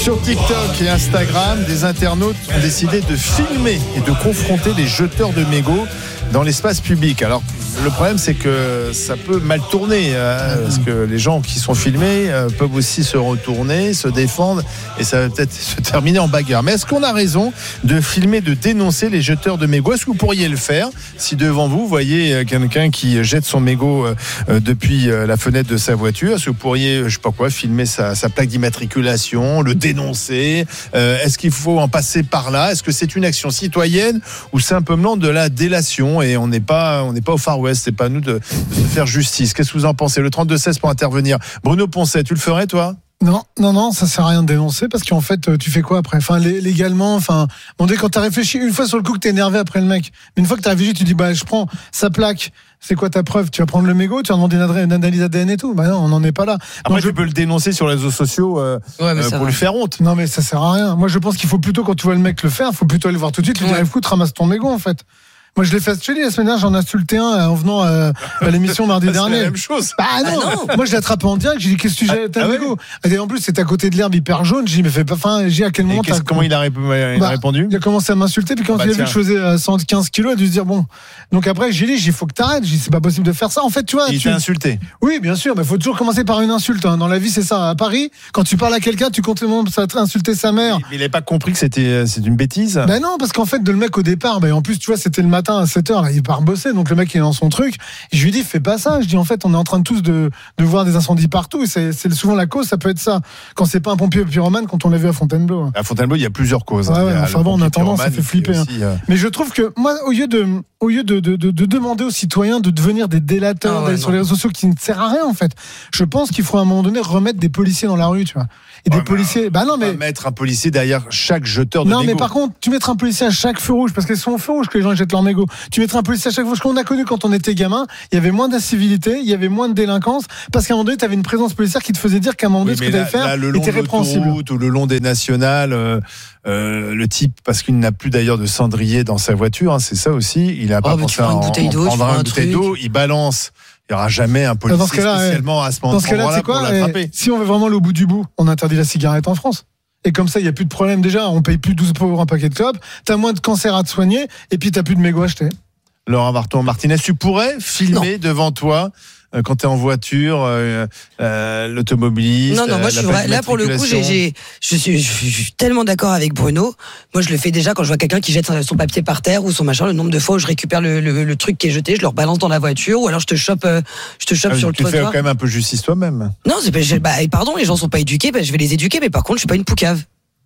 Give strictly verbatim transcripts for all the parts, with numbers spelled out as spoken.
Sur TikTok et Instagram, des internautes ont décidé de filmer et de confronter les jeteurs de mégots dans l'espace public. Alors, le problème, c'est que ça peut mal tourner, hein, parce que les gens qui sont filmés euh, peuvent aussi se retourner, se défendre, et ça va peut-être se terminer en bagarre. Mais est-ce qu'on a raison de filmer, de dénoncer les jeteurs de mégots ? Est-ce que vous pourriez le faire si devant vous, vous voyez quelqu'un qui jette son mégot euh, depuis euh, la fenêtre de sa voiture ? Est-ce que vous pourriez, je sais pas quoi, filmer sa, sa plaque d'immatriculation, le dénoncer ? euh, Est-ce qu'il faut en passer par là ? Est-ce que c'est une action citoyenne ou simplement de la délation ? Et on n'est pas, on n'est pas au Far West, c'est pas à nous de, de se faire justice. Qu'est-ce que vous en pensez ? Le trente-deux seize pour intervenir. Bruno Poncet, tu le ferais toi ? Non, non, non, ça sert à rien de dénoncer parce qu'en fait, tu fais quoi après ? Enfin, légalement, enfin, bon, dès quand t'as réfléchi, une fois sur le coup que t'es énervé après le mec, mais une fois que t'as réfléchi, tu dis, bah, je prends sa plaque. C'est quoi ta preuve ? Tu vas prendre le mégot, tu vas demander une, adresse, une analyse A D N et tout. Bah non, on n'en est pas là. Après, Donc, tu je... peux le dénoncer sur les réseaux sociaux euh, ouais, euh, pour va. lui faire honte. Non, mais ça sert à rien. Moi, je pense qu'il faut plutôt, quand tu vois le mec le faire, il faut plutôt aller le voir tout de suite, lui ouais. dire, écoute, ramasse ton mégot, en fait. Moi, je l'ai fait, je te dis, la semaine dernière, j'en ai insulté un en venant à, à l'émission mardi dernier. C'est la même chose. Bah non, ah non. Moi, je l'ai attrapé en direct, j'ai dit, qu'est-ce que tu jettes un mégot ? Et en plus, c'était à côté de l'herbe hyper jaune, j'ai dit, mais fais pas, enfin, j'ai dit, à quel moment t'as... Comment il a, rép... il bah, a répondu ? Il a commencé à m'insulter, puis quand bah, il a vu que je faisais cent quinze kilos, il a dû se dire, bon. Donc après, j'ai dit, il faut que t'arrêtes, j'ai dit, c'est pas possible de faire ça. En fait, tu vois. Il tu... t'a insulté ? Oui, bien sûr, mais il faut toujours commencer par une insulte. Hein. Dans la vie, c'est ça. À Paris, quand tu parles à quelqu'un, tu comptes insulter sa mère. Mais il n'avait pas compris que c'était, c'est une bêtise ? Ben non, parce qu'en fait, de le mec au départ, ben en plus, tu vois, c'était le matin à sept heures, là, il part bosser, donc le mec il est dans son truc. Et je lui dis, fais pas ça. Je dis, en fait, on est en train de tous de, de voir des incendies partout. Et c'est, c'est souvent la cause, ça peut être ça. Quand c'est pas un pompier pyromane, quand on l'a vu à Fontainebleau. À Fontainebleau, il y a plusieurs causes. Ouais, hein. ouais, enfin bon, en attendant, ça fait flipper. Aussi, hein. euh... Mais je trouve que moi, au lieu de, au lieu de, de, de, de demander aux citoyens de devenir des délateurs, ah ouais, d'aller non. sur les réseaux sociaux, qui ne sert à rien en fait. Je pense qu'il faut à un moment donné remettre des policiers dans la rue, tu vois. Et ouais, des policiers. Bah non, mais mettre un policier derrière chaque jeteur de mégot. Non, mais par contre, tu mettras un policier à chaque feu rouge, parce qu'ils sont au feu rouge que les gens jettent leur mégot. Tu mettras un policier à chaque fois. Ce qu'on a connu quand on était gamin, il y avait moins d'incivilité, il y avait moins de délinquance, parce qu'à un moment donné, tu avais une présence policière qui te faisait dire qu'à un moment donné, oui, ce que tu allais faire là, était répréhensible. Ou le long des nationales, euh, euh, le type, parce qu'il n'a plus d'ailleurs de cendrier dans sa voiture, hein, c'est ça aussi. Il a oh, pas pensé à en prendre une bouteille d'eau, il balance. Il n'y aura jamais un policier cas-là, spécialement à ce moment-là pour l'attraper. Si on veut vraiment aller au bout du bout, on interdit la cigarette en France. Et comme ça, il n'y a plus de problème déjà. On paye plus douze pour un paquet de clopes. T'as moins de cancer à te soigner. Et puis, t'as plus de mégots à acheter. Laurent Marton-Martinez, tu pourrais filmer non. devant toi euh, quand tu es en voiture, euh, euh, l'automobiliste. Non, non, moi, je suis vrai. Là, pour le coup, j'ai, j'ai, je, suis, je suis tellement d'accord avec Bruno. Moi, je le fais déjà quand je vois quelqu'un qui jette son papier par terre ou son machin. Le nombre de fois où je récupère le, le, le truc qui est jeté, je le rebalance dans la voiture, ou alors je te chope, euh, je te chope ah, sur le trottoir. Tu fais quand même un peu justice toi-même. Non, c'est pas, je, bah, pardon, les gens sont pas éduqués, bah, je vais les éduquer, mais par contre, je suis pas une poucave.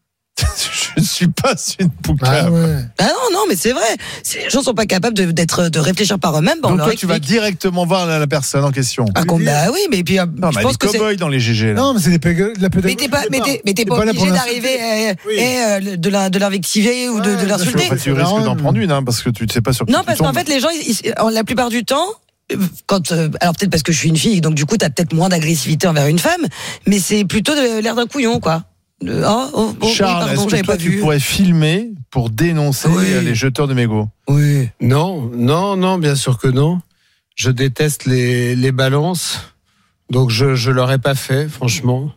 Je ne suis pas une poucave. Ah, ouais. ah non, non, mais c'est vrai. Si les gens sont pas capables de, d'être, de réfléchir par eux-mêmes, bah, donc on toi, tu vas directement voir la, la personne en question. Ah, oui, bah oui, mais puis non, je mais pense les que cow-boys c'est dans les G G. Là. Non, mais c'est des pégo... la pédagogie. Mais t'es pas, mais t'es, mais t'es pas, pas obligé d'arriver et, oui. et euh, de la, de l'invectiver ou ouais, de, de l'insulter. En fait, tu risques d'en prendre une, hein, parce que tu ne sais pas sur qui non, parce qu'en fait, les gens, ils, ils, la plupart du temps. Quand, euh, alors peut-être parce que je suis une fille, donc du coup, t'as peut-être moins d'agressivité envers une femme, mais c'est plutôt de, l'air d'un couillon, quoi. De, oh, oh, oh, Charles, oui, pardon, est-ce que toi, tu vu. pourrais filmer pour dénoncer oui. les jeteurs de mégots ? Oui. Non, non, non, bien sûr que non. Je déteste les, les balances, donc je je l'aurais pas fait, franchement.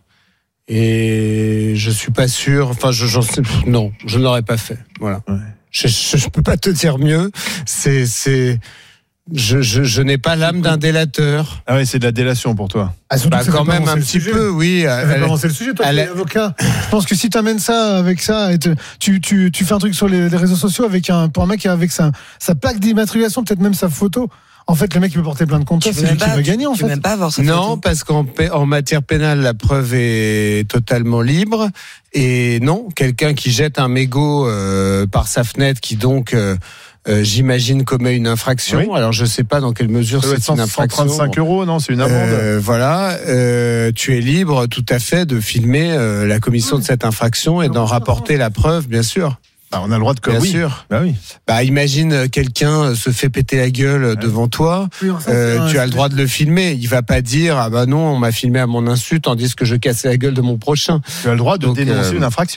Et je suis pas sûr. Enfin, je, j'en sais. Non, je ne l'aurais pas fait. Voilà. Ouais. Je, je je peux pas te dire mieux. C'est c'est. Je, je, je n'ai pas l'âme d'un délateur. Ah oui, c'est de la délation pour toi. Ah, surtout bah, quand même un petit sujet. peu, oui. Ça fait avancer le sujet, toi, tu es avocat. Je pense que si tu amènes ça avec ça, et te, tu, tu, tu fais un truc sur les, les réseaux sociaux avec un, pour un mec avec sa, sa plaque d'immatriculation, peut-être même sa photo. En fait, le mec, il peut porter plein de comptes. C'est lui qui va gagner, en fait. Même pas avoir sa non, photo. Parce qu'en en matière pénale, la preuve est totalement libre. Et non, quelqu'un qui jette un mégot euh, par sa fenêtre, qui donc... Euh, Euh, j'imagine commet une infraction. Oui. Alors je sais pas dans quelle mesure c'est une infraction. cent trente-cinq euros, non, c'est une amende. Euh, voilà, euh, tu es libre tout à fait de filmer euh, la commission de cette infraction et d'en rapporter la preuve, bien sûr. Bah, on a le droit de bien oui. sûr. Bah oui. Bah imagine quelqu'un se fait péter la gueule ouais. devant toi, oui, ça, euh, tu as le droit de le filmer. Il va pas dire ah bah non on m'a filmé à mon insu tandis que je cassais la gueule de mon prochain. Tu as le droit de Donc, dénoncer euh, une infraction.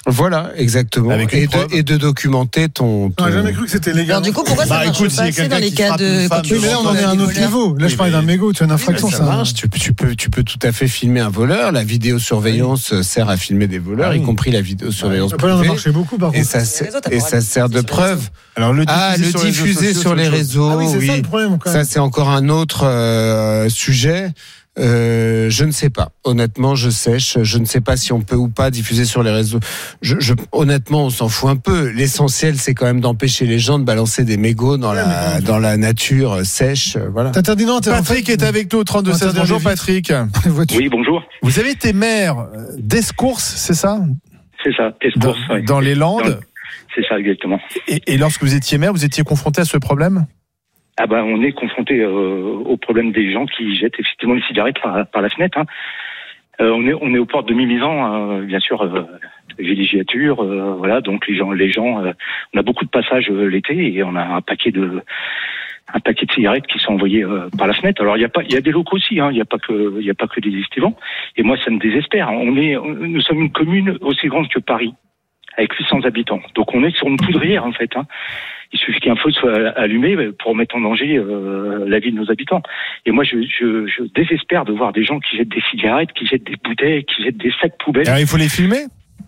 Voilà, exactement. Avec une et, preuve. de, et de documenter ton. ton... On n'a jamais cru que c'était légal. Alors du coup, pourquoi Bah, ça marche écoute, s'il y pas a assez dans quelqu'un les qui cas frappe une de femme quand tu Oui, mais là, on devant en est à un les autre voleurs. niveau. Là, je Oui, parlais mais- d'un mégot, tu as une infraction, ça ça. marche. Tu, tu peux, tu peux tout à fait filmer un voleur. La vidéosurveillance sert à filmer des voleurs, Ah oui. y compris la vidéosurveillance Ça peut en privée. marcher beaucoup, par Et contre. ça, Sur les réseaux, t'as et pas ça le droit de sert de diffuser sur les preuve. Alors le Ah, le sur les réseaux diffuser sociaux, sur c'est les autre chose. réseaux, Ah oui, c'est oui. ça le problème, quand Ça, même. c'est encore un autre euh, sujet. Euh, je ne sais pas. Honnêtement, je sèche. Je ne sais pas si on peut ou pas diffuser sur les réseaux. Je, je, honnêtement, on s'en fout un peu. L'essentiel, c'est quand même d'empêcher les gens de balancer des mégots dans la dans la nature euh, sèche. euh, Voilà. T'interdis, non, t'es- en Patrick fait, est avec nous au trente-deux seize. Interdire Bonjour les vitres. Patrick. les voitures. Oui, bonjour. Vous avez été maire d'Escours, c'est ça? C'est ça, Dans, Escours, oui. dans les Landes. C'est ça, exactement. Et, et lorsque vous étiez maire, vous étiez confronté à ce problème? Ah ben, on est confronté euh, au problème des gens qui jettent effectivement les cigarettes par, par la fenêtre. Hein. Euh, on est on est aux portes de mi-ans, euh, bien sûr, euh, villégiature, euh, voilà. Donc les gens, les gens, euh, on a beaucoup de passages euh, l'été et on a un paquet de un paquet de cigarettes qui sont envoyées euh, par la fenêtre. Alors il y a pas, il y a des locaux aussi. Hein. Il y a pas que il y a pas que des estivants. Et moi, ça me désespère. On est, nous sommes une commune aussi grande que Paris, avec huit cents habitants. Donc on est sur une poudrière en fait. Hein. Il suffit qu'un feu soit allumé pour mettre en danger euh, la vie de nos habitants. Et moi, je, je, je désespère de voir des gens qui jettent des cigarettes, qui jettent des bouteilles, qui jettent des sacs poubelles. Alors il faut les filmer?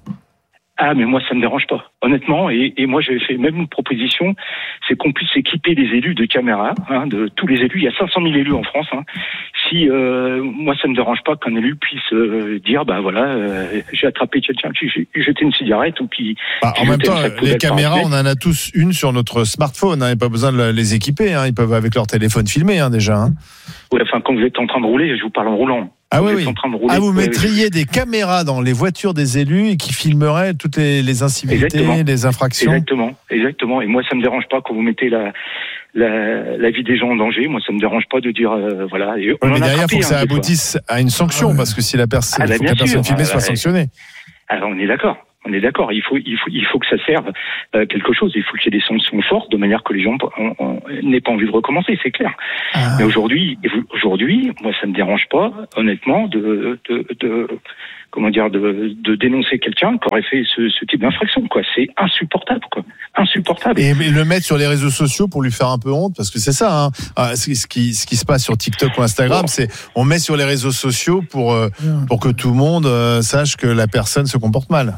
Ah, mais moi, ça me dérange pas, honnêtement. Et, et moi, j'avais fait même une proposition, c'est qu'on puisse équiper les élus de caméras, hein, de tous les élus. Il y a cinq cent mille élus en France. Hein. Si euh, moi, ça me dérange pas qu'un élu puisse euh, dire, bah voilà, euh, j'ai attrapé quelqu'un qui j'ai jeté une cigarette ou qui. Bah, qui en même jetait temps, un sac les poubelle par caméras, la on fenêtre. en a tous une sur notre smartphone. Hein. Il n'y a pas besoin de les équiper. Hein. Ils peuvent avec leur téléphone filmer hein, déjà. Hein. Ouais, enfin, quand vous êtes en train de rouler, je vous parle en roulant. Ah Vous oui, êtes oui. en train de rouler. Ah, vous Ouais, mettriez des caméras dans les voitures des élus et qui filmeraient toutes les, les incivilités, Exactement. les infractions. Exactement, exactement. Et moi, ça me dérange pas quand vous mettez la, la, la vie des gens en danger. Moi, ça me dérange pas de dire, euh, voilà. Et on Ouais, mais en a derrière, il attrapé, faut que ça hein, des fois. aboutisse à une sanction, Ah ouais. parce que si la, perso- Ah, bah, faut que bien la personne sûr. filmée Ah, soit bah, sanctionnée. Alors, on est d'accord. On est d'accord. Il faut, il faut, il faut que ça serve euh, quelque chose. Il faut qu'il y ait des sanctions fortes de manière que les gens on, on, n'aient pas envie de recommencer. C'est clair. Ah. Mais aujourd'hui, aujourd'hui, moi, ça me dérange pas, honnêtement, de, de, de comment dire, de, de dénoncer quelqu'un qui aurait fait ce, ce type d'infraction. Quoi, c'est insupportable. Quoi, insupportable. Et le mettre sur les réseaux sociaux pour lui faire un peu honte, parce que c'est ça, hein. Ah, ce, ce qui, ce qui se passe sur TikTok ou Instagram, Bon. c'est on met sur les réseaux sociaux pour, euh, pour que tout le monde euh, sache que la personne se comporte mal.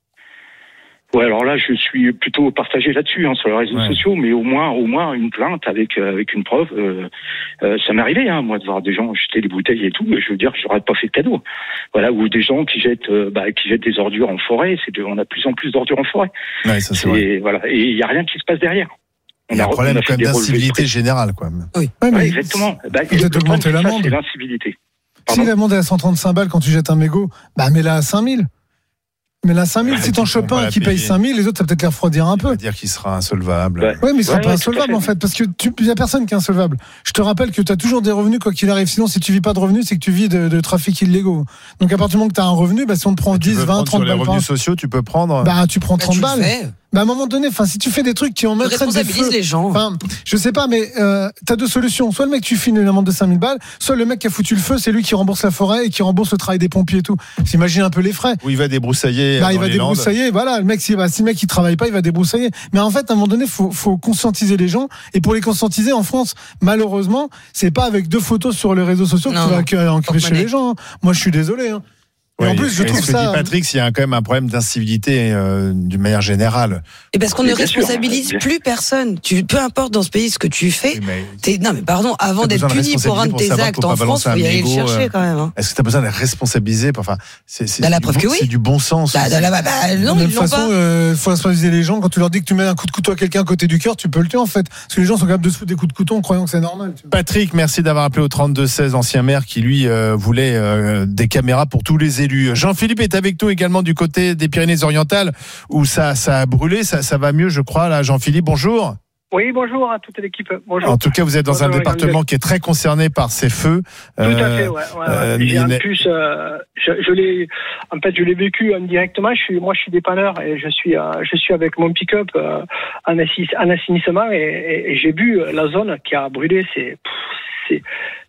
Ouais, alors là, je suis plutôt partagé là-dessus, hein, sur les réseaux Ouais. sociaux, mais au moins, au moins une plainte avec euh, avec une preuve. Euh, euh, ça m'est arrivé, hein, moi, de voir des gens jeter des bouteilles et tout. Et je veux dire, j'aurais pas fait de cadeau. Voilà, ou des gens qui jettent, euh, bah, qui jettent des ordures en forêt. C'est de, on a de plus en plus d'ordures en forêt. Ouais, ça c'est vrai. Et voilà, et il y a rien qui se passe derrière. Il y a un on problème on quand fait même des relevés de d'incivilité presse. générale, quoi. Même. Ouais, Ouais, mais exactement. Bah, peut-être le problème, augmenter c'est ça, l'amende. c'est l'incivilité. si Pardon l'amende est à cent trente-cinq balles quand tu jettes un mégot, bah mets-la à cinq mille. Mets-la à cinq mille. Ouais, Si t'en on chopes va un la qui paye payer. cinq mille, les autres, ça va peut-être les refroidir un On peu. va dire qu'il sera insolvable. Ouais. Oui, mais il sera Ouais, pas ouais, insolvable tout à en fait. fait, parce que tu, il y a personne qui est insolvable. Je te rappelle que tu as toujours des revenus quoi qu'il arrive. Sinon, si tu vis pas de revenus, c'est que tu vis de, de trafic illégaux. Donc à partir du moment que tu as un revenu, bah, si on te prend Tu dix, peux vingt, prendre trente sur les balles par revenus sociaux, tu peux prendre. bah tu prends Bah, trente tu le balles. fais. Bah à un moment donné, enfin si tu fais des trucs qui en Tu mettraient des responsabilises feux. les gens. Enfin, je sais pas, mais euh, t'as deux solutions. Soit le mec tu files une amende de cinq mille balles, soit le mec qui a foutu le feu, c'est lui qui rembourse la forêt et qui rembourse le travail des pompiers et tout. S'imagine un peu les frais. Où il va débroussailler. Bah, dans il va les Landes. débroussailler, voilà. Le mec, si, bah, si le mec il travaille pas, il va débroussailler. Mais en fait, à un moment donné, faut, faut conscientiser les gens. Et pour les conscientiser, en France, malheureusement, c'est pas avec deux photos sur les réseaux sociaux que Non, tu vas encurer chez porte-monnaie. les gens. hein. Moi, je suis désolé. Hein. Et Ouais, en plus, je et trouve ce que ça. dit Patrick, s'il y a quand même un problème d'incivilité euh, d'une manière générale. Et parce qu'on Mais ne bien sûr, responsabilise bien plus personne. Tu, peu importe dans ce pays ce que tu fais. Oui, mais T'es- non, mais pardon, avant T'as d'être besoin de puni pour un de responsabilité pour tes savoir actes qu'il faut en pas France, balancer faut y un aller le mégot, chercher euh, quand même. hein. est-ce que tu as besoin d'être responsabilisé? Enfin, c'est c'est Bah, la du preuve bon- que oui. c'est du bon sens. Bah, bah, bah, bah, non, de ils toute l'ont façon, pas. il faut responsabiliser les gens. Quand tu leur dis que tu mets un coup de couteau à quelqu'un à côté du cœur, tu peux le tuer en fait. Parce que les gens sont capables de se foutre des coups de couteau en croyant que c'est normal. tu vois. Patrick, merci d'avoir appelé au trente-deux seize, ancien maire qui lui euh, voulait euh, des caméras pour tous les élus. Jean-Philippe est avec nous également du côté des Pyrénées-Orientales où ça, ça a brûlé, ça, ça va mieux je crois là. Jean-Philippe, bonjour. Oui, bonjour à toute l'équipe. Bonjour. En tout cas, vous êtes dans un Bonjour, département qui est très concerné par ces feux. Tout à fait, ouais. ouais, euh, ouais. Et en mais- plus, euh, je, je l'ai, en fait, je l'ai vécu indirectement. Je suis, moi, je suis dépanneur et je suis, euh, je suis avec mon pick-up euh, en, assis, en assainissement et, et, et j'ai vu la zone qui a brûlé. C'est, pff, c'est,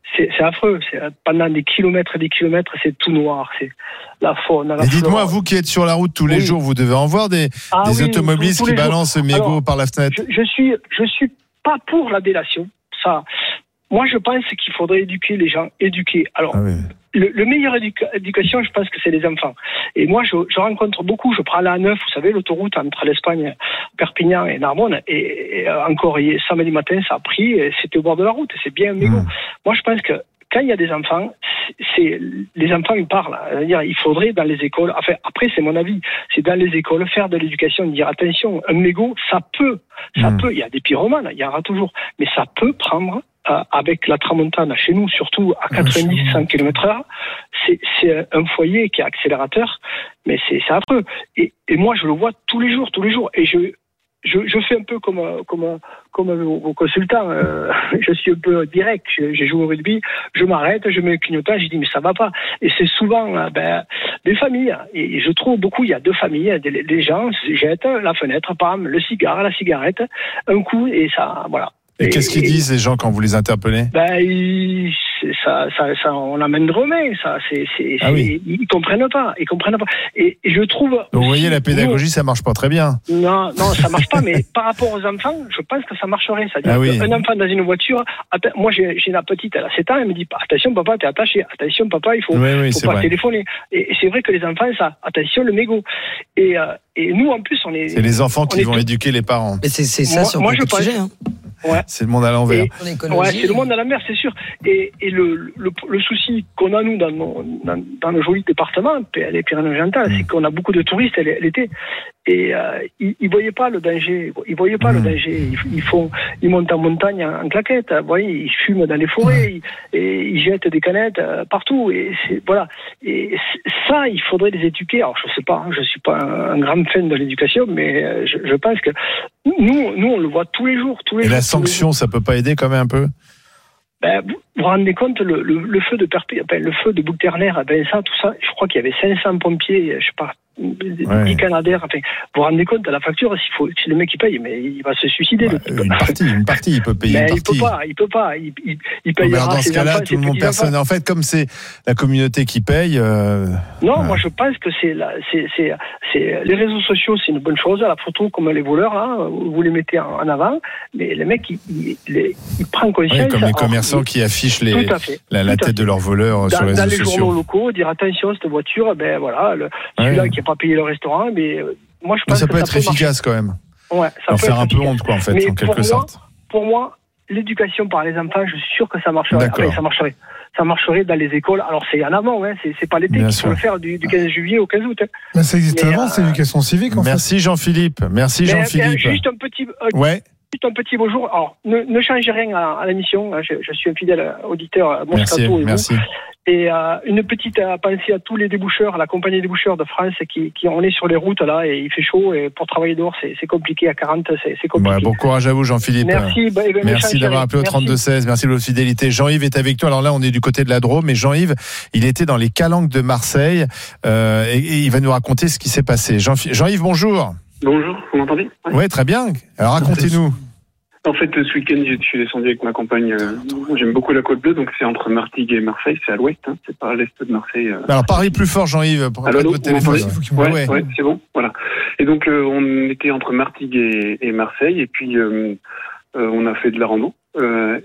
c'est, c'est affreux. C'est, pendant des kilomètres et des kilomètres, c'est tout noir. C'est la faune. La Et dites-moi, flore. vous qui êtes sur la route tous les Oui. jours, vous devez en voir des, Ah des oui, automobilistes tous- tous qui les jours. balancent le mégot Alors, par la fenêtre. Je, je suis, je suis pas pour la délation. Ça, moi, je pense qu'il faudrait éduquer les gens, éduquer. Alors, Ah oui. le, le meilleur éduca- éducation, je pense que c'est les enfants. Et moi, je, je rencontre beaucoup. Je prends la A neuf, vous savez, l'autoroute entre l'Espagne, Perpignan et Narbonne. Et, et encore hier, samedi matin, ça a pris. Et c'était au bord de la route. C'est bien un mégot. Mmh. Moi, je pense que quand il y a des enfants, c'est les enfants ils parlent. C'est-à-dire, il faudrait dans les écoles. Enfin, après, c'est mon avis. C'est dans les écoles faire de l'éducation, dire attention, un mégot, ça peut, ça Mmh. peut. Il y a des pyromanes, il y en aura toujours, mais ça peut prendre. Euh, avec la tramontane chez nous, surtout à quatre-vingt-dix à cent kilomètres heure, c'est, c'est un foyer qui est accélérateur, mais c'est, c'est affreux. Et, et moi, je le vois tous les jours, tous les jours. Et je, je, je fais un peu comme, comme, comme vos, vos consultants. Euh, je suis un peu direct. J'ai joué au rugby, je m'arrête, je mets un clignotant, je dis mais ça va pas. Et c'est souvent euh, ben, des familles. Et je trouve beaucoup, il y a deux familles, des, des gens jettent la fenêtre, pam, le cigare, la cigarette, un coup, et ça, voilà. Et, et qu'est-ce qu'ils disent, les gens, quand vous les interpellez? Ben, ils, ça, ça, ça, on amène de remède, ça. C'est, c'est, ah c'est, oui. Ils comprennent pas, ils comprennent pas. Et, et je trouve. Donc, vous voyez, la pédagogie, ça marche pas très bien. Non, non, ça marche pas. Mais par rapport aux enfants, je pense que ça marcherait. C'est-à-dire ah oui. qu'un enfant dans une voiture, moi, j'ai, j'ai la petite, elle a sept ans, elle me dit, attention, papa, t'es attaché. Attention, papa, il faut, oui, oui, faut pas vrai. téléphoner. Et, et c'est vrai que les enfants, ça, attention, le mégot. Et, euh, et nous, en plus, on est. C'est les enfants qui vont tout... éduquer les parents. Mais c'est, c'est ça moi, sur moi, beaucoup je de sujets. Hein. Ouais. C'est le monde à l'envers. Et, ouais, c'est le monde à l'envers, c'est sûr. Et, et le, le, le souci qu'on a, nous, dans nos, dans, dans nos jolis départements, les Pyrénées-Orientales, mmh. c'est qu'on a beaucoup de touristes l'été. Et euh, ils ne voyaient pas le danger. Ils voyaient pas mmh. le danger. Ils, ils, font, ils montent en montagne en, en claquette. Vous voyez, ils fument dans les forêts. Mmh. Ils, et ils jettent des canettes euh, partout. Et c'est, voilà. Et ça, il faudrait les éduquer. Alors, je ne sais pas, hein, je ne suis pas un, un grand fan de l'éducation, mais euh, je, je pense que nous, nous, on le voit tous les jours. Tous les et jours, la sanction, ça peut pas aider quand même un peu? Ben, vous vous rendez compte, le, le, le feu de Perpé, ben, le feu de Bouc-Ternaire, ben, ça, tout ça, je crois qu'il y avait cinq cents pompiers, je sais pas, ouais. dix Canadaires, enfin, vous vous rendez compte de la facture, s'il faut, si le mec il paye, mais il va se suicider. Ouais, une partie, une partie, il peut payer mais une il partie. peut pas, il peut pas, il, il, il payera dans ce ses cas-là, enfants, tout le monde, personne. En fait, comme c'est la communauté qui paye. Euh, non, ouais. moi je pense que c'est, la, c'est, c'est, c'est les réseaux sociaux, c'est une bonne chose. La photo, comme les voleurs, là, vous les mettez en, en avant, mais le mec, il, il, il, il prend conscience. Oui, comme les commerçants alors, qui affichent les, fait, la, la tête de leurs voleurs dans, sur les réseaux sociaux. Dans les sociaux. journaux locaux, dire attention, cette voiture, ben voilà, le, celui-là ouais. qui n'a pas payé le restaurant, mais euh, moi je pense mais ça que peut ça être peut efficace marcher. quand même. Ouais, ça leur peut faire être un peu efficace. honte, quoi, en fait, mais en quelque pour sorte. Moi, pour moi, l'éducation par les enfants, je suis sûr que ça marcherait. D'accord. Enfin, ça marcherait. Ça marcherait dans les écoles. Alors c'est en avant, hein. c'est, c'est pas l'été qu'il faut le faire du, du quinze juillet au quinze août. Hein. Mais ça existe mais, avant, euh, c'est l'éducation civique. En merci fait. Jean-Philippe. Merci mais, Jean-Philippe. Mais, juste un petit. Euh, ouais. Juste un petit bonjour. Alors, ne, ne changez rien à, à l'émission. Je, je suis un fidèle auditeur. Merci. Et merci. Vous. Et euh, une petite euh, pensée à tous les déboucheurs, à la compagnie déboucheurs de France qui, qui on est sur les routes là et il fait chaud et pour travailler dehors c'est, c'est compliqué à quarante c'est, c'est compliqué. Ouais, bon courage à vous Jean-Philippe. Merci. Bah, bah, merci d'avoir appelé au trente-deux seize. Merci de votre fidélité. Jean-Yves est avec nous. Alors là on est du côté de la Drôme, mais Jean-Yves il était dans les Calanques de Marseille euh, et, et il va nous raconter ce qui s'est passé. Jean- Jean-Yves bonjour. Bonjour, vous m'entendez? Oui ouais, très bien. Alors racontez-nous. En fait, ce week-end, je suis descendu avec ma compagne. Euh, j'aime beaucoup la Côte Bleue, donc c'est entre Martigues et Marseille. C'est à l'ouest, hein, c'est pas à l'est de Marseille. Euh. Alors parlez plus fort, Jean-Yves, pour Alors, votre téléphone. Ouais, ouais, ouais, c'est bon. Voilà. Et donc, euh, on était entre Martigues et, et Marseille, et puis euh, euh, on a fait de la rando. Euh,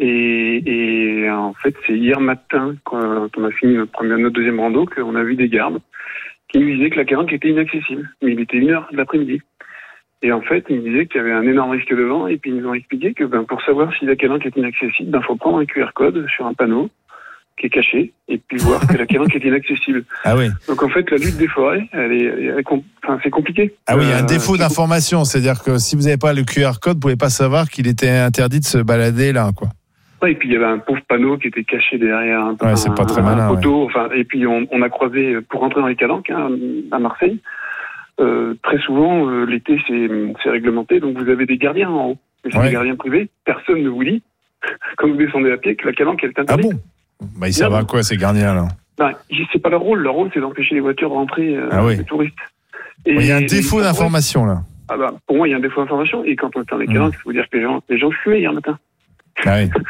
et, et en fait, c'est hier matin, quand on a fini notre, première, notre deuxième rando, qu'on a vu des gardes qui nous disaient que la Calanque était inaccessible. Mais il était une heure de l'après-midi. Et en fait, ils me disaient qu'il y avait un énorme risque de vent, et puis ils nous ont expliqué que ben, pour savoir si la Calanque est inaccessible, ben, faut prendre un Q R code sur un panneau qui est caché, et puis voir que la Calanque est inaccessible. Ah oui. Donc en fait, la lutte des forêts, elle est, elle est, enfin, c'est compliqué. Ah oui, il y a un euh, défaut d'information, c'est-à-dire que si vous n'avez pas le Q R code, vous ne pouvez pas savoir qu'il était interdit de se balader là, quoi. Ouais, et puis il y avait un pauvre panneau qui était caché derrière un, ouais, c'est un, pas très un, malin, un poteau. Ouais. Enfin, et puis on, on a croisé, pour rentrer dans les Calanques, hein, à Marseille, Euh, très souvent, euh, l'été, c'est, c'est réglementé, donc vous avez des gardiens en haut. Mais c'est ouais. des gardiens privés. Personne ne vous dit, quand vous descendez à pied, que la Calanque, elle est interdite. Ah bon? Bah, ils servent à quoi, ces gardiens, là? Ben, c'est pas leur rôle. Leur rôle, c'est d'empêcher les voitures de rentrer, euh, ah oui. les touristes. Il ouais, y a un défaut et, d'information, là. Ah bah, pour moi, il y a un défaut d'information. Et quand on était dans les Calanques, il mmh. faut dire que les gens, les gens fumaient hier matin. Ah oui.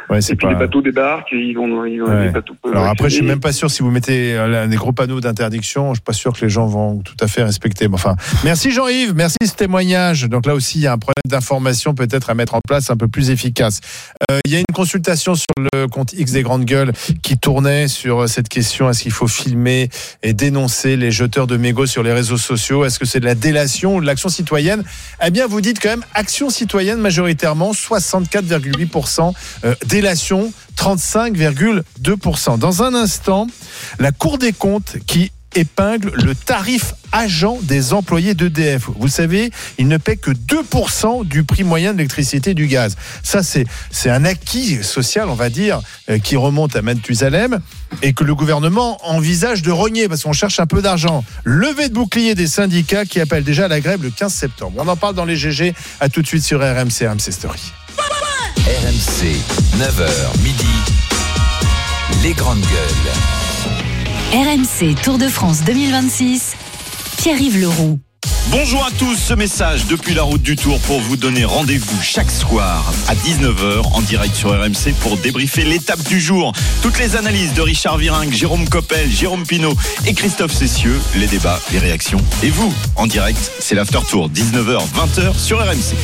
Ouais, c'est et puis pas... les bateaux débarquent et ils vont, ils vont ouais. les bateaux. Alors après, je suis même pas sûr si vous mettez des gros panneaux d'interdiction, je suis pas sûr que les gens vont tout à fait respecter. Enfin, merci Jean-Yves, merci ce témoignage. Donc là aussi, il y a un problème d'information peut-être à mettre en place un peu plus efficace. Euh, il y a une consultation sur le compte X des Grandes Gueules qui tournait sur cette question, est-ce qu'il faut filmer et dénoncer les jeteurs de mégots sur les réseaux sociaux? Est-ce que c'est de la délation ou de l'action citoyenne? Eh bien, vous dites quand même action citoyenne majoritairement, soixante-quatre virgule huit pour cent, euh, délation, trente-cinq virgule deux pour cent. Dans un instant, la Cour des comptes qui épingle le tarif agent des employés d'E D F. Vous savez, ils ne paient que deux pour cent du prix moyen de l'électricité et du gaz. Ça, c'est, c'est un acquis social, on va dire, euh, qui remonte à Mathusalem et que le gouvernement envisage de rogner parce qu'on cherche un peu d'argent. Levée de bouclier des syndicats qui appellent déjà à la grève le quinze septembre. On en parle dans les G G. À tout de suite sur R M C, R M C Story. R M C, neuf heures midi, les grandes gueules. R M C Tour de France deux mille vingt-six, Pierre-Yves Leroux. Bonjour à tous, ce message depuis la route du Tour pour vous donner rendez-vous chaque soir à dix-neuf heures en direct sur R M C pour débriefer l'étape du jour. Toutes les analyses de Richard Virenque, Jérôme Coppel, Jérôme Pinault et Christophe Cessieux, les débats, les réactions. Et vous, en direct, c'est l'After Tour, dix-neuf heures, vingt heures sur R M C.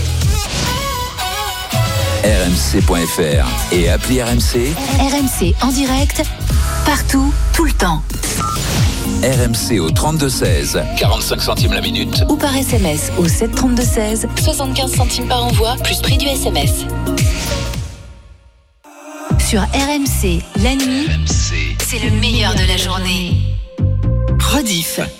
R M C point F R et appli R M C. R M C en direct, partout, tout le temps. R M C au trente-deux seize, quarante-cinq centimes la minute. Ou par S M S au sept trente-deux seize, soixante-quinze centimes par envoi, plus prix du S M S. Sur R M C, la nuit, R M C, c'est le meilleur de la journée. Rediff.